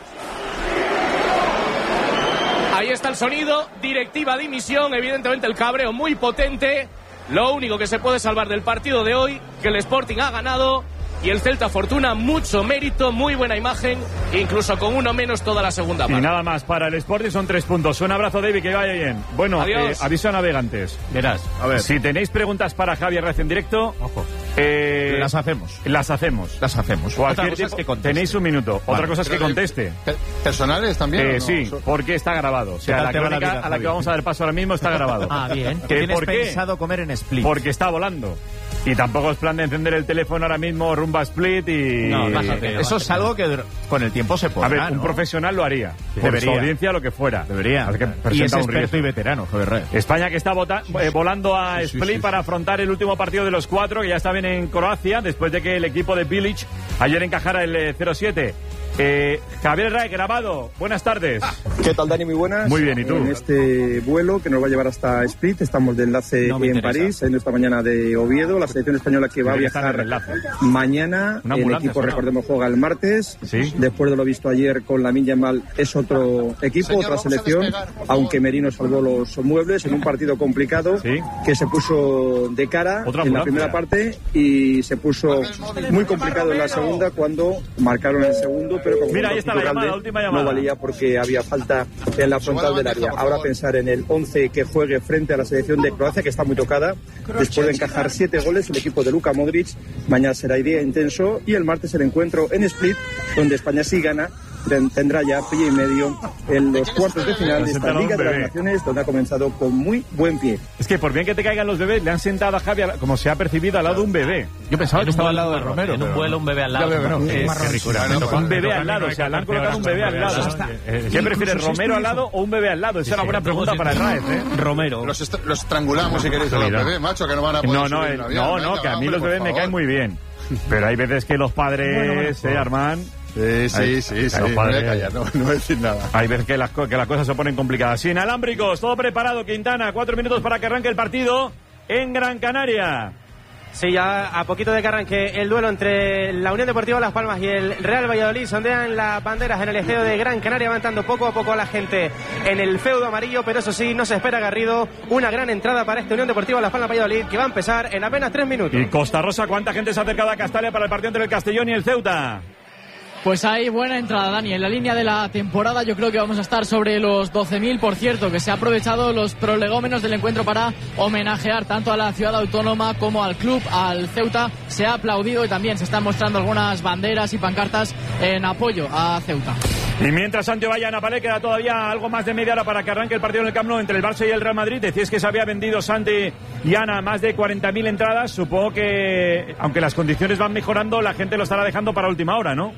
Ahí está el sonido. Directiva de dimisión. Evidentemente el cabreo muy potente. Lo único que se puede salvar del partido de hoy, que el Sporting ha ganado. Y el Celta Fortuna, mucho mérito, muy buena imagen, incluso con uno menos toda la segunda parte. Y nada más, para el Sporting son tres puntos. Un abrazo, David, que vaya bien. Bueno, eh, aviso a navegantes. Verás, a ver. Si tenéis preguntas para Javier Rez en directo, ojo. Eh, las hacemos. Las hacemos. Las hacemos. Cualquier tipo, que tenéis un minuto. Vale. Otra cosa es que conteste. ¿Personales también? Eh, no? Sí, porque está grabado. O sea, la crónica vida, a la que vamos a dar paso ahora mismo está grabado. Ah, bien. ¿Qué, ¿Tienes ¿Por qué? pensado comer en Split? Porque está volando. Y tampoco es plan de encender el teléfono ahora mismo rumba Split y... No, bájate, eso es algo que con el tiempo se podrá. A ver, un ¿no? profesional lo haría. Sí, por debería. su audiencia, lo que fuera. Debería. Así que y es un experto riesgo. y veterano, joder. España que está vota, eh, volando a sí, Split sí, sí. para afrontar el último partido de los cuatro, que ya está bien en Croacia, después de que el equipo de Bilic ayer encajara el eh, cero siete. Eh, Javier Ray, grabado. Buenas tardes. ¿Qué tal, Dani? Muy buenas. Muy bien, ¿y tú? En este vuelo que nos va a llevar hasta Split, estamos de enlace No me en interesa. París, saliendo esta mañana de Oviedo, la selección española que va a Tiene que estar en viajar el enlace. mañana. Una El ambulancia, equipo, suena. recordemos, juega el martes. Sí. Después de lo visto ayer con Lamine Yamal, es otro equipo, Señor, otra vamos a selección, despegar, por favor. aunque Merino salvó los muebles en un partido complicado Sí. que se puso de cara Otra en la ambulancia. primera parte y se puso muy complicado en la segunda cuando marcaron el segundo, pero como Mira, ahí está la Iturralde llamada, última llamada. no valía porque había falta en la frontal del área. Ahora pensar en el once que juegue frente a la selección de Croacia, que está muy tocada, después de encajar siete goles el equipo de Luka Modric. Mañana será el día intenso y el martes el encuentro en Split, donde España sí gana, ten- tendrá ya pie y medio en los cuartos de final de esta Sentaron Liga un de las bebé. Naciones, donde ha comenzado con muy buen pie. Es que por bien que te caigan los bebés, le han sentado a Javi, al- como se ha percibido, al lado de un bebé. Yo pensaba En que un estaba al vuelo, lado de marrón, Romero. en un pero- vuelo, un bebé al lado. Ya veo que no. Es Es qué ricura. Bueno, Un bebé al lado, o sea, le han colocado un bebé al lado. ¿Qué prefieres, Romero al lado o un bebé al lado? Esa es una buena pregunta para el Raez, ¿eh? Romero. Los, est- los estrangulamos, si queréis, a los bebés, macho, que no van a poder No, no, subir eh, en avión. no, Venga, no, que a mí hombre, los por bebés me favor. caen muy bien. Pero hay veces que los padres, eh, Armand... Sí, sí, Hay- sí, sí. los Me padres- voy a callar, no, no voy a decir nada. Hay veces que las, co- que las cosas se ponen complicadas. Sin alámbricos, todo preparado, Quintana. Cuatro minutos para que arranque el partido en Gran Canaria. Sí, ya a poquito de que arranque el duelo entre la Unión Deportiva Las Palmas y el Real Valladolid, sondean las banderas en el estadio de Gran Canaria, avanzando poco a poco a la gente en el feudo amarillo, pero eso sí, no se espera, Garrido, una gran entrada para esta Unión Deportiva Las Palmas Valladolid, que va a empezar en apenas tres minutos. Y Costa Rosa, ¿cuánta gente se ha acercado a Castalia para el partido entre el Castellón y el Ceuta? Pues hay buena entrada, Dani. En la línea de la temporada yo creo que vamos a estar sobre los doce mil, por cierto, que se ha aprovechado los prolegómenos del encuentro para homenajear tanto a la ciudad autónoma como al club, al Ceuta. Se ha aplaudido y también se están mostrando algunas banderas y pancartas en apoyo a Ceuta. Y mientras Santiago vaya a Napalé, queda todavía algo más de media hora para que arranque el partido en el Camp Nou entre el Barça y el Real Madrid. Decíais que se había vendido, Santi y Ana, más de cuarenta mil entradas. Supongo que, aunque las condiciones van mejorando, la gente lo estará dejando para última hora, ¿no?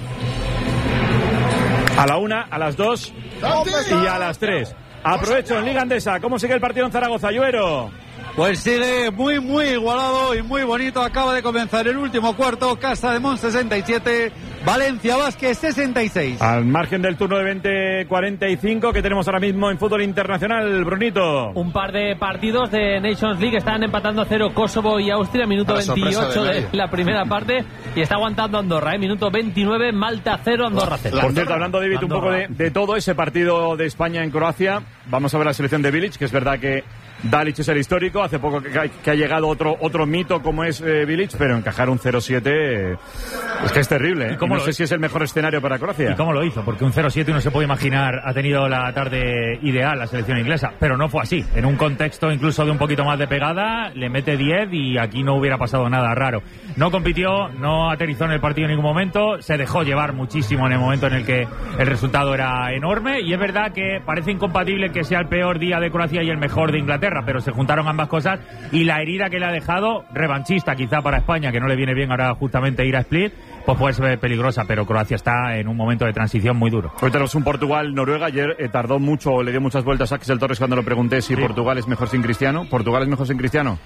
A la una, a las dos y a las tres. Aprovecho en Liga Andesa. ¿Cómo sigue el partido en Zaragoza, Lluero? Pues sigue muy, muy igualado y muy bonito. Acaba de comenzar el último cuarto. Casa de Mon sesenta y siete, Valencia Vázquez sesenta y seis. Al margen del turno de veinte cuarenta y cinco que tenemos ahora mismo en fútbol internacional, Brunito. Un par de partidos de Nations League están empatando a cero Kosovo y Austria, minuto Para sorpresa veintiocho de de, nadie. la primera parte, y está aguantando Andorra, ¿eh? Minuto veintinueve, Malta cero, Andorra cero. Por cierto, hablando, David, un poco de, de todo ese partido de España en Croacia, vamos a ver la selección de Bilic, que es verdad que Dalic es el histórico, hace poco que, que ha llegado otro otro mito como es eh, Bilic, pero encajar un cero siete eh, es que es terrible, ¿eh? cómo Y no lo sé es? si es el mejor escenario para Croacia. ¿Y cómo lo hizo? Porque un cero siete uno se puede imaginar ha tenido la tarde ideal la selección inglesa, pero no fue así. En un contexto incluso de un poquito más de pegada, le mete diez y aquí no hubiera pasado nada raro. No compitió, no aterrizó en el partido en ningún momento, se dejó llevar muchísimo en el momento en el que el resultado era enorme, y es verdad que parece incompatible que sea el peor día de Croacia y el mejor de Inglaterra, pero se juntaron ambas cosas, y la herida que le ha dejado, revanchista quizá para España, que no le viene bien ahora justamente ir a Split, pues puede ser peligrosa, pero Croacia está en un momento de transición muy duro. Hoy tenemos un Portugal-Noruega. Ayer eh, tardó mucho, le dio muchas vueltas a Axel Torres cuando le pregunté si Sí. Portugal es mejor sin Cristiano. ¿Portugal es mejor sin Cristiano?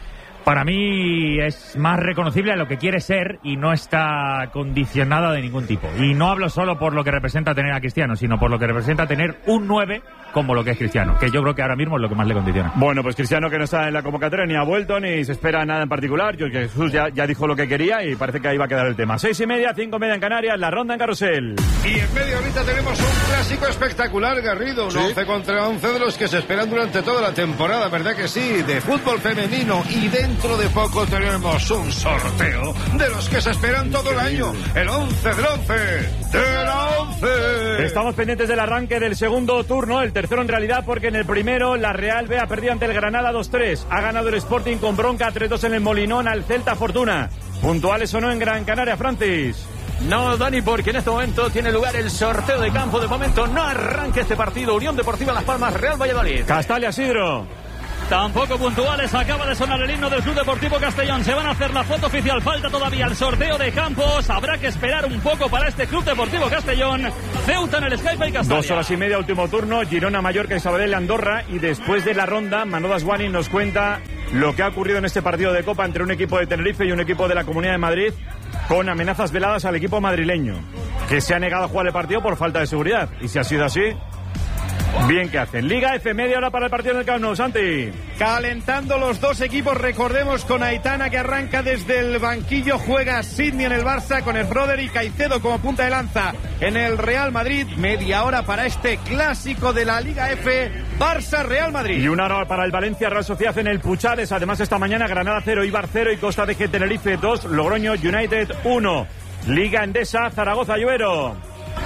Para mí es más reconocible a lo que quiere ser y no está condicionada de ningún tipo. Y no hablo solo por lo que representa tener a Cristiano, sino por lo que representa tener un nueve como lo que es Cristiano, que yo creo que ahora mismo es lo que más le condiciona. Bueno, pues Cristiano, que no está en la convocatoria, ni ha vuelto, ni se espera nada en particular. Yo, que Jesús ya, ya dijo lo que quería y parece que ahí va a quedar el tema. Seis y media, cinco y media en Canarias, la ronda en Carrusel. Y en media horita tenemos un clásico espectacular, Garrido. Un ¿Sí? once contra once de los que se esperan durante toda la temporada, ¿verdad que sí? De fútbol femenino. Y dentro de poco tenemos un sorteo de los que se esperan todo el año. El once del once de la once. Estamos pendientes del arranque del segundo turno, el tercero en realidad, porque en el primero la Real B ha perdido ante el Granada dos tres. Ha ganado el Sporting con bronca tres dos en el Molinón al Celta Fortuna. ¿Puntuales o no en Gran Canaria, Francis? No, Dani, porque en este momento tiene lugar el sorteo de campo. De momento no arranca este partido. Unión Deportiva Las Palmas, Real Valladolid. Castalia, Sidro. Tampoco puntuales, acaba de sonar el himno del Club Deportivo Castellón. Se van a hacer la foto oficial, falta todavía el sorteo de campos. Habrá que esperar un poco para este Club Deportivo Castellón. Ceuta en el Skype y Castalia. Dos horas y media, último turno, Girona, Mallorca y Sabadell, Andorra. Y después de la ronda, Manolo Aswani nos cuenta lo que ha ocurrido en este partido de Copa entre un equipo de Tenerife y un equipo de la Comunidad de Madrid, con amenazas veladas al equipo madrileño, que se ha negado a jugar el partido por falta de seguridad. Y si ha sido así, bien que hacen. Liga F, media hora para el partido en el Camp Nou, Santi. Calentando los dos equipos, recordemos, con Aitana, que arranca desde el banquillo, juega Sidney en el Barça, con Schroeder y Caicedo como punta de lanza en el Real Madrid. Media hora para este clásico de la Liga F, Barça-Real Madrid. Y una hora para el Valencia-Real Sociedad en el Puchales. Además, esta mañana Granada cero, Ibar cero y Costa de G Tenerife dos, Logroño United uno. Liga Endesa, Zaragoza-Lluero.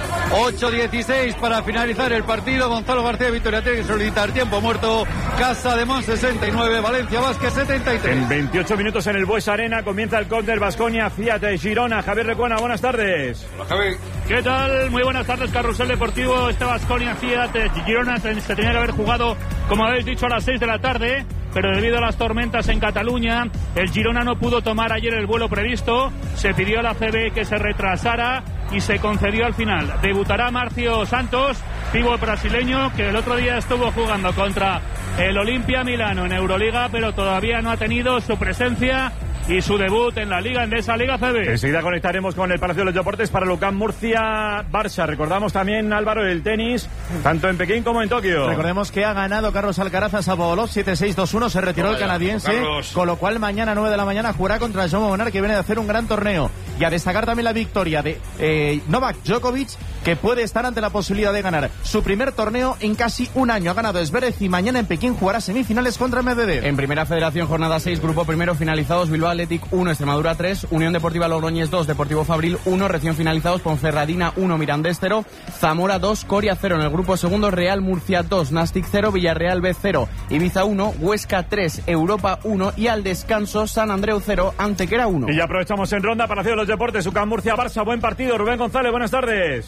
ocho dieciséis para finalizar el partido. Gonzalo García Vitoria tiene que solicitar tiempo muerto. Casa de Mon sesenta y nueve, Valencia Vázquez setenta y tres. En veintiocho minutos en el Bues Arena comienza el córner Baskonia Fiat de Girona. Javier Recuena, buenas tardes. Hola, Javi. ¿Qué tal? Muy buenas tardes, Carrusel Deportivo. Este Baskonia Fiat de Girona se tenía que haber jugado, como habéis dicho, a las seis de la tarde, pero debido a las tormentas en Cataluña, el Girona no pudo tomar ayer el vuelo previsto. Se pidió a la C B que se retrasara y se concedió al final. Debutará Marcio Santos, pívot brasileño, que el otro día estuvo jugando contra el Olimpia Milano en Euroliga, pero todavía no ha tenido su presencia y su debut en la Liga Endesa, Liga C B. Enseguida conectaremos con el Palacio de los Deportes para Lucán Murcia-Barça. Recordamos también, Álvaro, el tenis, tanto en Pekín como en Tokio. Recordemos que ha ganado Carlos Alcaraz a Sababolov siete seis dos uno, se retiró el canadiense, Carlos. Con lo cual mañana nueve de la mañana jugará contra Jaume Monar, que viene de hacer un gran torneo. Y a destacar también la victoria de eh, Novak Djokovic, que puede estar ante la posibilidad de ganar su primer torneo en casi un año. Ha ganado Zverev y mañana en Pekín jugará semifinales contra Medvedev. En Primera Federación, jornada seis, grupo primero, finalizados Bilbao Athletic uno, Extremadura tres, Unión Deportiva Logroñés dos, Deportivo Fabril uno, recién finalizados Ponferradina uno, Mirandés cero, Zamora dos, Coria cero. En el grupo segundo, Real Murcia dos, Nastic cero, Villarreal B cero, Ibiza uno, Huesca tres, Europa uno y al descanso San Andreu cero, Antequera uno. Y ya aprovechamos en ronda para hacer los deportes. UCAM Murcia Barça, buen partido. Rubén González, buenas tardes.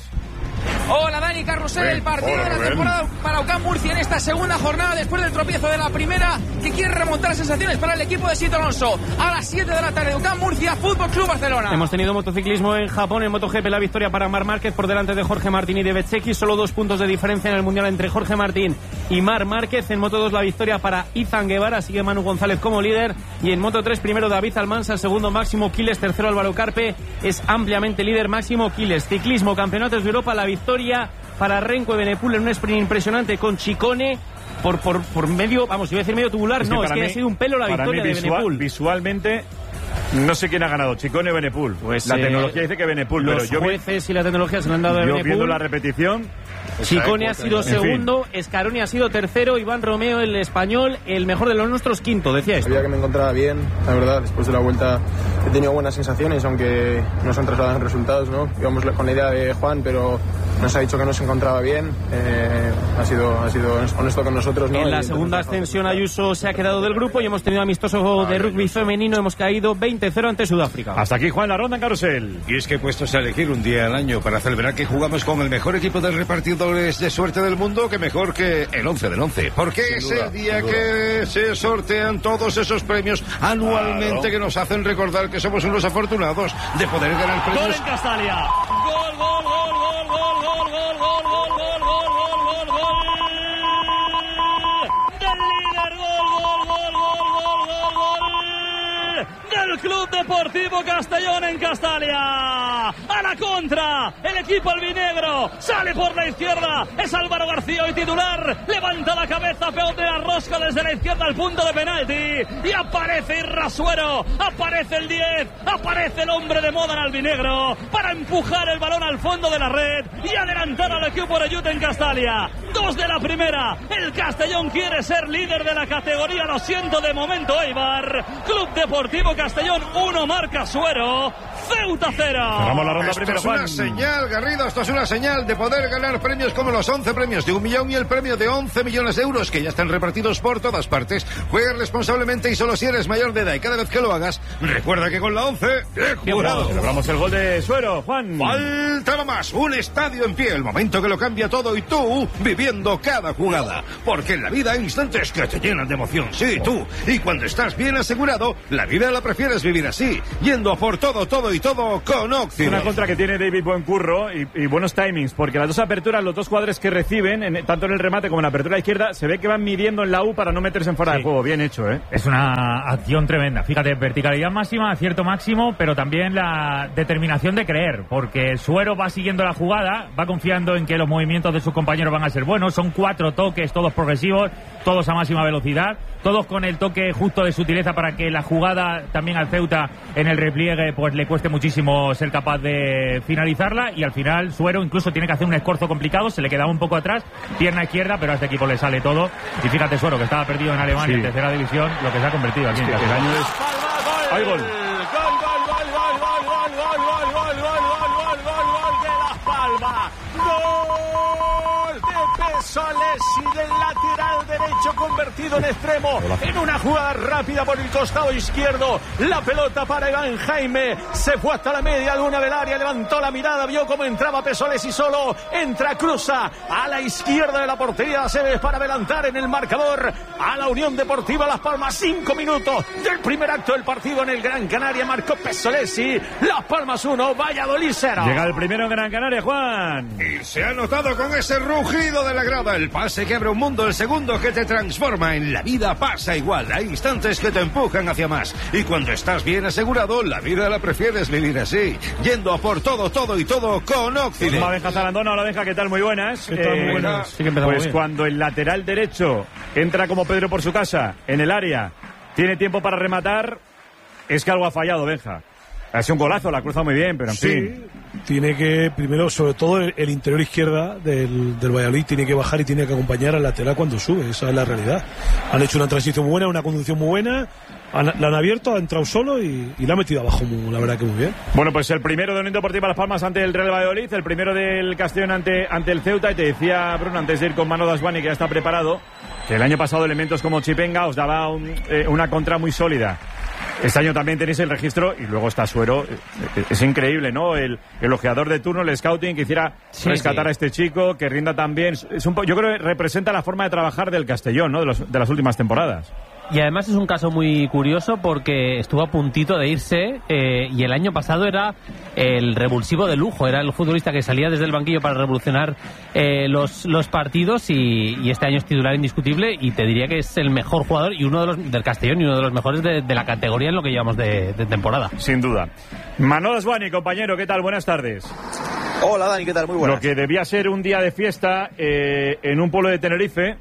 Hola Dani, Carrusel, el partido de la temporada para UCAM Murcia en esta segunda jornada después del tropiezo de la primera, que quiere remontar sensaciones para el equipo de Sito Alonso. A las siete de la tarde, UCAM Murcia, Fútbol Club Barcelona. Hemos tenido motociclismo en Japón, en MotoGP la victoria para Marc Márquez por delante de Jorge Martín y de Bezzecchi, solo dos puntos de diferencia en el Mundial entre Jorge Martín y Marc Márquez. En Moto dos la victoria para Izan Guevara, sigue Manu González como líder, y en Moto tres primero David Almansa, segundo Máximo Quiles, tercero Álvaro Carpe, es ampliamente líder Máximo Quiles. Ciclismo, Campeonatos de Europa, la victoria para Renko de Benepul en un sprint impresionante con Chicone por, por, por medio, vamos, iba a decir medio tubular, es no, es que mí, ha sido un pelo la victoria visual, de Benepul. Visualmente, no sé quién ha ganado, Chicone o Benepul. Pues, la eh, tecnología dice que Benepul, los pero yo jueces y la tecnología se le han dado a Benepul. Yo viendo la repetición, Chicone ha sido segundo, en fin. Scaroni ha sido tercero, Iván Romeo, el español, el mejor de los nuestros, quinto, decía esto. Sabía que me encontraba bien, la verdad, después de la vuelta he tenido buenas sensaciones, aunque no se han trasladado en resultados, ¿no? Íbamos con la idea de Juan, pero nos ha dicho que no se encontraba bien, eh, ha sido ha sido honesto con nosotros, ¿no? En la segunda ascensión Ayuso se ha quedado del grupo y hemos tenido amistoso de rugby femenino, hemos caído veinte cero ante Sudáfrica. Hasta aquí, Juan, la ronda en Carrusel. Y es que puestos a elegir un día al año para celebrar que jugamos con el mejor equipo de repartidores de suerte del mundo, que mejor que el once del once, porque sin es duda, el día que se sortean todos esos premios anualmente, claro, que nos hacen recordar que somos unos afortunados de poder ganar premios. Gol en Castalia. Gol, gol, gol, gol, gol, gol, gol, gol, gol, gol, gol, gol, gol, gol. Del líder, gol, gol, gol, gol, gol, gol, gol. Deportivo Castellón en Castalia. A la contra, el equipo albinegro sale por la izquierda. Es Álvaro García hoy titular. Levanta la cabeza, peotea rosca desde la izquierda al punto de penalti. Y aparece Irrasuero, aparece el diez, aparece el hombre de moda en albinegro para empujar el balón al fondo de la red y adelantar al equipo de Oreyud en Castalia. Dos de la primera. El Castellón quiere ser líder de la categoría. Lo siento de momento, Eibar. Club Deportivo Castellón uno, marca Suero. Ceuta cero. Cerramos la ronda Esto primero, es una Juan. señal, Garrido, esto es una señal de poder ganar premios como los once premios de un millón y el premio de once millones de euros que ya están repartidos por todas partes. Juega responsablemente y solo si eres mayor de edad, y cada vez que lo hagas, recuerda que con la once, bien jugado. Celebramos el gol de Suero, Juan. Faltaba más, un estadio en pie, el momento que lo cambia todo y tú viviendo cada jugada. Porque en la vida hay instantes que te llenan de emoción, sí, tú. Y cuando estás bien asegurado, la vida la prefieres vivir así, yendo a por todo, todo y todo con Occident. Una contra que tiene David buen curro y, y buenos timings, porque las dos aperturas, los dos jugadores que reciben, en, tanto en el remate como en la apertura izquierda, se ve que van midiendo en la U para no meterse en fuera Sí. de juego. Bien hecho, ¿eh? Es una acción tremenda. Fíjate, verticalidad máxima, acierto máximo, pero también la determinación de creer, porque Suero va siguiendo la jugada, va confiando en que los movimientos de sus compañeros van a ser buenos. Son cuatro toques, todos progresivos, todos a máxima velocidad, todos con el toque justo de sutileza para que la jugada también al Ceuta en el repliegue pues le cueste muchísimo ser capaz de finalizarla, y al final Suero incluso tiene que hacer un escorzo complicado, se le quedaba un poco atrás, pierna izquierda, pero a este equipo le sale todo. Y fíjate, Suero, que estaba perdido en Alemania, Sí. en tercera división, lo que se ha convertido aquí. Es que en el año es... ¡Hay gol! Gol, gol, gol, gol, gol, gol, gol, gol, gol, gol, gol, gol, gol de Las Palmas. Gol de Pesolesi del lateral derecho convertido en extremo en una jugada rápida por el costado izquierdo. La pelota para Iván Jaime, se fue hasta la media luna del área, levantó la mirada, vio cómo entraba Pesolesi solo, entra, cruza a la izquierda de la portería Aceves para adelantar en el marcador a la Unión Deportiva Las Palmas. Cinco minutos del primer acto del partido en el Gran Canaria, marcó Pesolesi. Las Palmas uno, Valladolid cero. Llega el primero en Gran Canaria, Juan. Y se ha notado con ese rugido de la grada, el pase que abre un mundo, el segundo que te transforma. En la vida pasa igual, hay instantes que te empujan hacia más. Y cuando estás bien asegurado, la vida la prefieres vivir así, yendo a por todo, todo y todo con Occident. Hola, Benja Zarandona. Hola, Benja, ¿qué tal? Muy buenas. ¿Qué tal? Muy buenas. Sí que empezamos pues bien. cuando el lateral derecho entra como Pedro por su casa, en el área, tiene tiempo para rematar, es que algo ha fallado, Benja. Ha sido un golazo, la cruza muy bien, pero en Sí, fin. tiene que, primero, sobre todo el, el interior izquierda del, del Valladolid, tiene que bajar y tiene que acompañar al lateral cuando sube, esa es la realidad. Han hecho una transición muy buena, una conducción muy buena, han, la han abierto, ha entrado solo y, y la ha metido abajo, muy, la verdad que muy bien. Bueno, pues el primero de Unión Deportiva Las Palmas ante el Real Valladolid, el primero del Castellón ante, ante el Ceuta, y te decía, Bruno, antes de ir con Mano Dasguani, que ya está preparado, que el año pasado elementos como Chipenga os daba un, eh, una contra muy sólida. Este año también tenéis el registro y luego está Suero. Es increíble, ¿no? El, el ojeador de turno, el scouting, que hiciera Sí, rescatar sí. a este chico, que rinda tan bien. Es un po- yo creo que representa la forma de trabajar del Castellón, ¿no? De, los, de las últimas temporadas. Y además es un caso muy curioso porque estuvo a puntito de irse eh, y el año pasado era el revulsivo de lujo, era el futbolista que salía desde el banquillo para revolucionar eh, los, los partidos y, y este año es titular indiscutible y te diría que es el mejor jugador y uno de los del Castellón y uno de los mejores de, de la categoría en lo que llevamos de, de temporada. Sin duda. Manolo Aswani, compañero, ¿qué tal? Buenas tardes. Hola Dani, ¿qué tal? Muy buenas. Lo que debía ser un día de fiesta eh, en un pueblo de Tenerife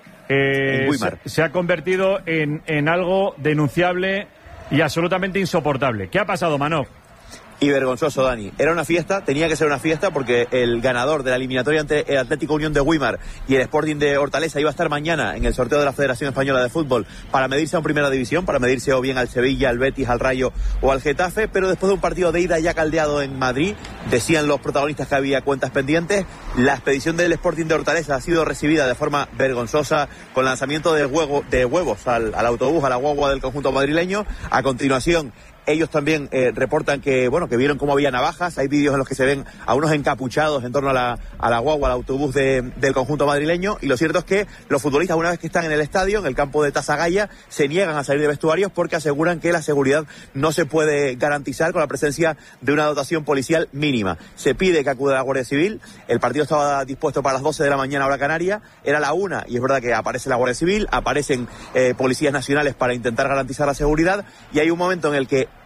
eh, En Weimar. se, se ha convertido en, en algo denunciable y absolutamente insoportable. ¿Qué ha pasado, Manolo? Y vergonzoso, Dani. Era una fiesta, tenía que ser una fiesta porque el ganador de la eliminatoria ante el Atlético Unión de Weimar y el Sporting de Hortaleza iba a estar mañana en el sorteo de la Federación Española de Fútbol para medirse a un Primera División, para medirse o bien al Sevilla, al Betis, al Rayo o al Getafe, pero después de un partido de ida ya caldeado en Madrid, decían los protagonistas que había cuentas pendientes, la expedición del Sporting de Hortaleza ha sido recibida de forma vergonzosa con lanzamiento de, huevo, de huevos al, al autobús, a la guagua del conjunto madrileño. A continuación, ellos también eh, reportan que bueno que vieron cómo había navajas. Hay vídeos en los que se ven a unos encapuchados en torno a la, a la guagua, al autobús de, del conjunto madrileño. Y lo cierto es que los futbolistas, una vez que están en el estadio, en el campo de Tasagaya, se niegan a salir de vestuarios porque aseguran que la seguridad no se puede garantizar con la presencia de una dotación policial mínima. Se pide que acude la Guardia Civil. El partido estaba dispuesto para las doce de la mañana hora canaria. Era la una y es verdad que aparece la Guardia Civil, aparecen eh, policías nacionales para intentar garantizar la seguridad. Y hay un momento en el que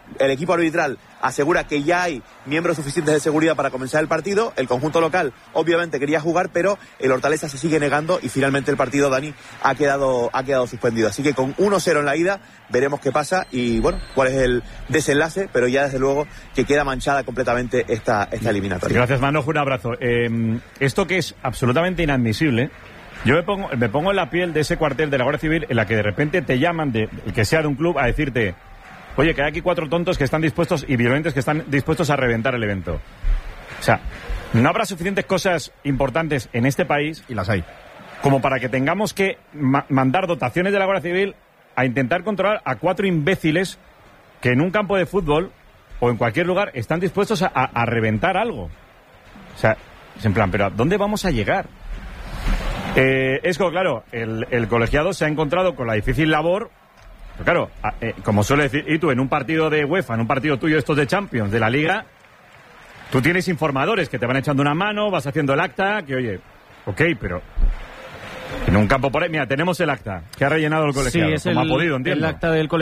El equipo arbitral asegura que ya hay miembros suficientes de seguridad para comenzar el partido. El conjunto local obviamente quería jugar, pero el Hortaleza se sigue negando y finalmente el partido, Dani, ha quedado, ha quedado suspendido. Así que con uno cero en la ida veremos qué pasa y bueno, cuál es el desenlace, pero ya desde luego que queda manchada completamente esta, esta eliminatoria. Gracias, Manojo, un abrazo. Eh, esto que es absolutamente inadmisible, yo me pongo, me pongo en la piel de ese cuartel de la Guardia Civil en la que de repente te llaman, de, el que sea de un club, a decirte: oye, que hay aquí cuatro tontos que están dispuestos y violentos que están dispuestos a reventar el evento. O sea, no habrá suficientes cosas importantes en este país, y las hay, como para que tengamos que ma- mandar dotaciones de la Guardia Civil a intentar controlar a cuatro imbéciles que en un campo de fútbol o en cualquier lugar están dispuestos a, a, a reventar algo. O sea, es en plan, ¿pero a dónde vamos a llegar? Eh, es que, claro, el, el colegiado se ha encontrado con la difícil labor. Pero claro, eh, como suele decir, y tú en un partido de UEFA, en un partido tuyo estos de Champions, de la Liga, tú tienes informadores que te van echando una mano, vas haciendo el acta, que oye, ok, pero en un campo por ahí, mira, tenemos el acta que ha rellenado el colegiado, sí, es como el, ha podido, entiendo. El acta del colegiado.